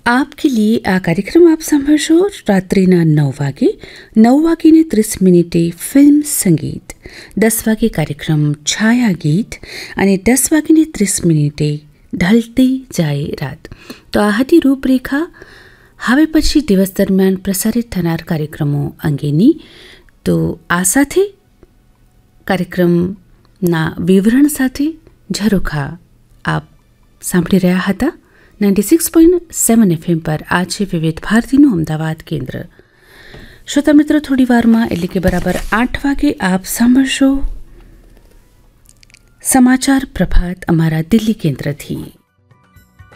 आपके लिए આ કાર્યક્રમ આપ સાંભળશો રાત્રિના 9 વાગીને 30 મિનિટે ફિલ્મ સંગીત, 10 વાગે કાર્યક્રમ છાયા ગીત અને 10 વાગીને 30 મિનિટે ઢલતી જાય રાત. તો આ હતી રૂપરેખા. હવે પછી દિવસ દરમિયાન પ્રસારિત થનાર કાર્યક્રમો અંગેની. તો આ સાથે કાર્યક્રમના વિવરણ સાથે ઝરોખા આપ સાંભળી રહ્યા હતા 96.7 FM પર. આ છે વિવિધ ભારતીનું અમદાવાદ કેન્દ્ર. શ્રોતા મિત્રો, થોડી વારમાં એટલે કે બરાબર 8 વાગે આપ સાંભળશો સમાચાર પ્રભાત અમારા દિલ્હી કેન્દ્રથી.